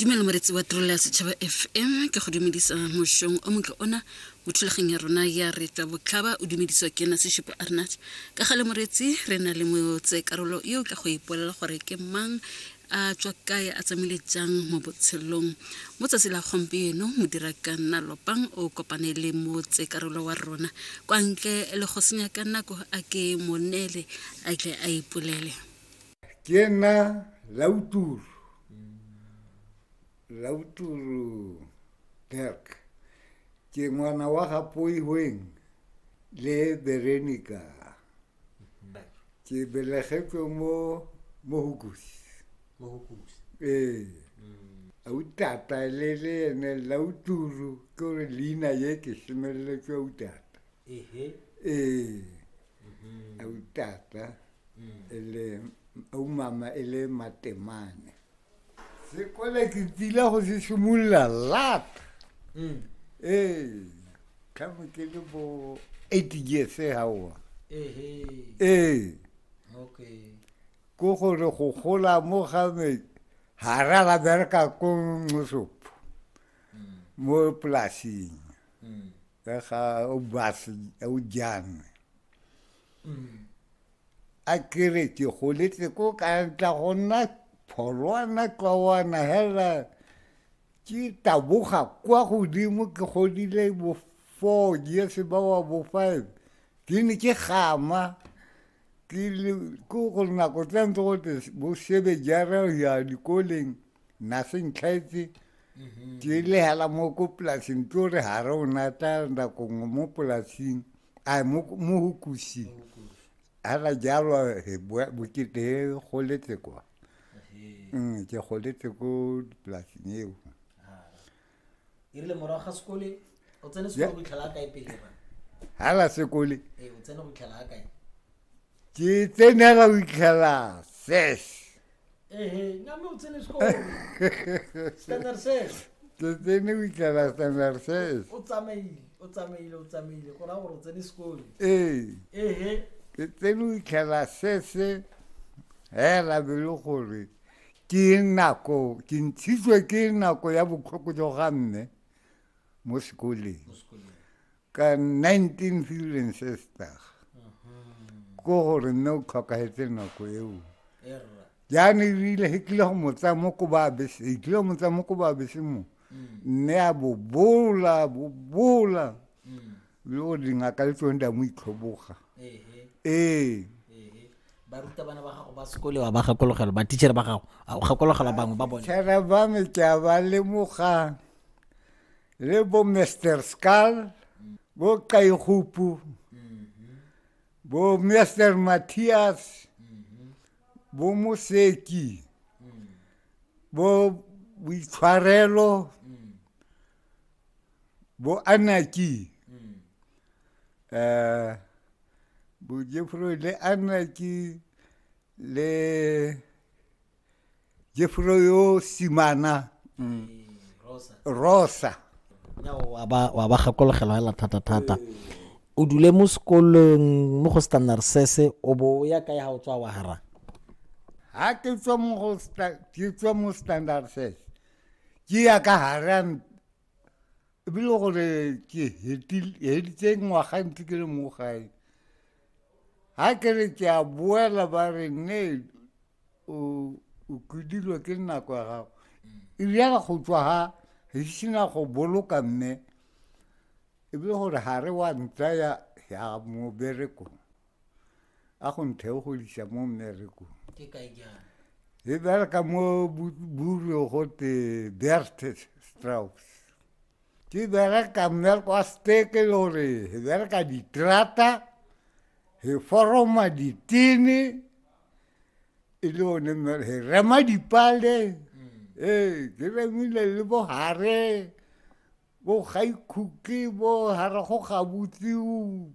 Dumela moretsi wa Trolela Setšhaba FM ke go dumedisa mošong o motle ona mothulageng ya rona ya retwa botlhaba o dumediswa ke na Seshipo Arnat ka gale moretsi re na le motse karolo yo ka go ipolela gore ke mang a tswa kae a tsamile jang mo botshelong mo tsatsi la gompieno mo dira ka nna lopang o kopane le motse karolo wa rona kwa ntle le go senya ka nako a ke monele a tle a ipolele ke na Lauturu Dirk ke ngwana wa ga Poiweng le Berenica ke belegetswe mo Hukusi Autata le ene Lauturu ke re leina ye ke semeletswe Autata Autata ele mama ele Matemane se kole ke tila go se simolola lata ka mo ke le bo 80 years hawa Okay. go gore go gola mo game hara la bereka ko Mosop mo plasing ka ga o bas o jang a kere ke goletse ko ka tla gonna Polwana kawana hela ke taboga kwa godimo ke godile bo 4 years ba wa bo 5 ke ne ke gama ke go na go tla ntse go bo sebe jara ya dikoleng nothing tlhaetse ke le hala mo ko plasing tore ha rona ta nda ko mo plasing a mo Hukusi ala jalo he bo ke te goletse kwa ke goletse ko plasing eo Irile moraga sekole o tsene sekolo go tlhala kae pele ba hala sekole o tsene go tlhala kae ke tsenela go tlhala ses ngame o tsene sekolo standard ses ke tsene go tlhala standard ses o tsamaile go ra gore o tsene sekolo ke tsene go tlhala ses hela belo gore ke nako ke ntshitswe ke nako ya botlhoko jo ga mme mo sekoleng ka 19 feeling sister ko gore mme o tlhokagetse nako eo jaane rile he tlile go motsa mo ko ba bese mo nne a bobola le go dingaka le tsone da mo itlhoboga baruta bana ba gago ba sekole wa ba gakologela ba teacher ba gago a gakologela bangwe ba bone tshara ba me tsa ba le moga le bo Mr Skull bo Kaigupu bo Mr Matthias bo Moseki bo Boitshwarelo bo Anaki bo Jeffrey le Anaki le Jeffrey yo Simana Rosa wa ba gakologela la thata o dule mo sekolong mo go standard sese o bo ya ka ya o tswa wa hara ha ke tswa mo standard sese ke ya ka haran bilo gore ke heditse ngwaga ntse ke le mo gae ha ke re ke a boela ba re ne o kudilwe ke nako ya gago e bjala go tswa ha e sena go boloka mme e bile gore ha re wa ntsaya ya mo bereko a go ntheo go disa mo mmereko ke kae jana e bereka mo buru go te Bert Strauss ke bereka mmereko a steke lore e bereka ditrata he foroma ditini e le one he rema dipale ke remile le bo hare bo gaikhuki bo hara go gabutsiu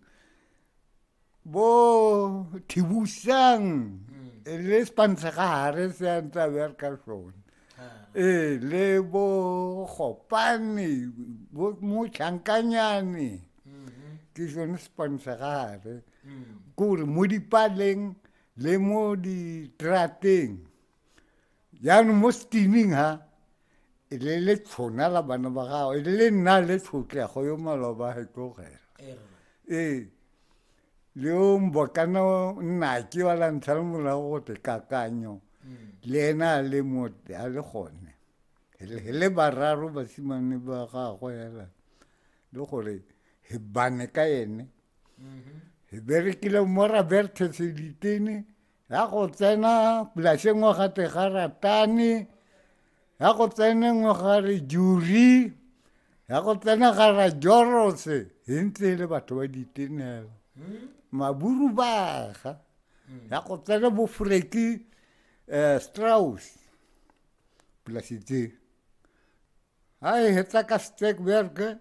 bo thibusang le spansa ga hare se anta berka sone le bo gopane bo mo tlankanyane ke sone spansa ga hare kore mo dipaleng le mo ditrateng jaanong mo steaming ha e le tshona la bana ba gago e le nna le Tlotlego yo maloba he tlogela ee le o mbokana nnake wa la ntsha le morago gote kakanyo le ena le mote a le gone le bararo basimane ba gagwe hela le gore he bane ka ene he berekile mo Roberto Seditene ya go tsena polaseng wa gate ga Ratane ya go tsena ngwaga re Juri ya go tsena ga ra Jorose hentse le batho ba ditenela maburu baga ya go tsena bo Freki Strauss plasitse ai hetsa ka Stekberg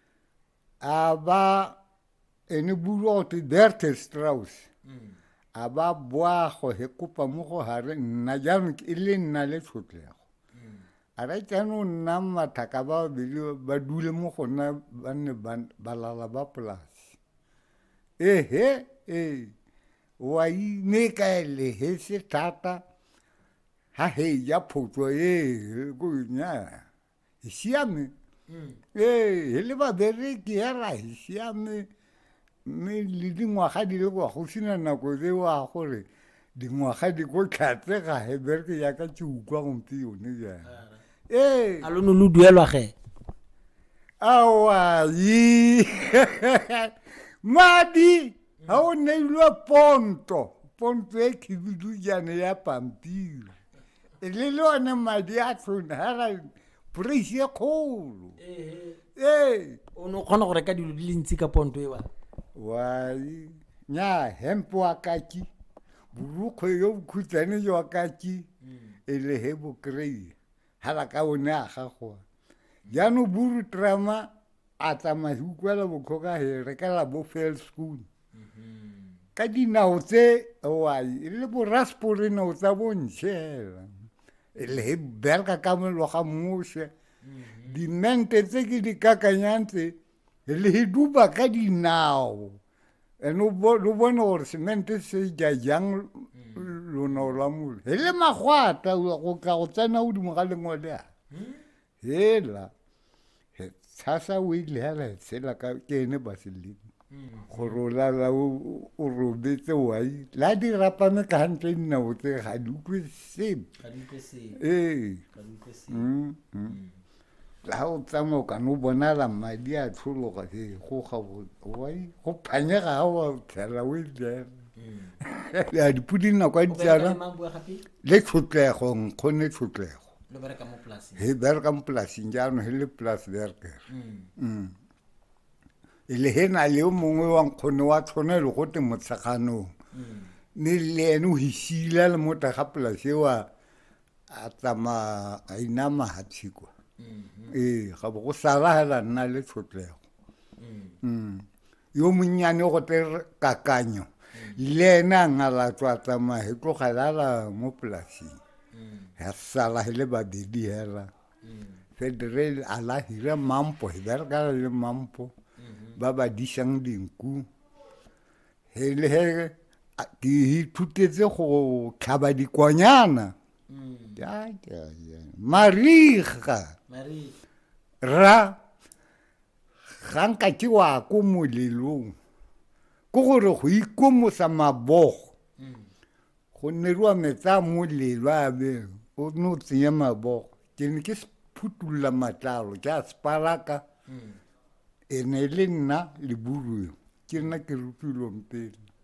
aba ene buru te Bertel Strauss aba boago he kopa mo go hare nna jaanong e le nna le Tlotlego a re tseno nna mathaka ba ba dule mo gona ba ne ba lala ba polasi wa ine ka le he se thata ha he ya photso go nya siame le ba bereki ya ra siame me le dingwaga di le go sina nako tse wa gore dingwaga di go tlhatse ga he bereke ya ka tšukwa gompieno ja a lo no lo duelwa ge awa madi ha o neilwe ponto e khibidu jane ya pampiri le lone madi a tsona ha price e kgolo o no kgona go reka dilo di le ntsi ka ponto e wai nya hempo akaki burukho yo bukhutsane yo akaki ele he bo krei hala ka one a gago jano buru trama a tsama hukwela bokhoka he rekala bo fail school ka dinao tse wai le bo raspore no tsa bonshela ele he berka ka mo lo ga mose di mente tse ke di kakanyantse le hiduba ka dinao eno lo bona gore semente se ja jang lo no la mole le magwata go ka go tsena o dimo ga lengole a hela he tsasa o ile hala tsela ka ke ne ba se le go rola la o robetse wai la di rapame ka hantle nna o tse ga di kwe se la o tsamo ka no bona la madi a tshologa se go ga wai go phanyega wa tsela o ile ya dipudina kwa ditsana le Tlotlego nkgone Tlotlego lo bereka mo polasi he bereka mo polasi njano he le plus werker ele he na le mongwe wa nkgone wa tsone le gote motsagano ne le eno hisila le mota ga polasi wa a tsama a inama hatshiko ga go sala hela nna le Tlotlego yo monnyane go te kakanyo le ena ngala tswa tsama he tlo galala mo polasing ya sala hele ba didi hela federal ala hira mampo he berga le mampo ba disang dinku hele he di tutetse go tlhaba dikwanyana ya mariga ra ganka ke wa ko molelong go gore go ikomosa mabogo go nerwa metsa molelo a be o no tsenya mabogo ke ne ke phutula matlalo ke a spalaka ene le nna le buru ke nna ke rupilong pele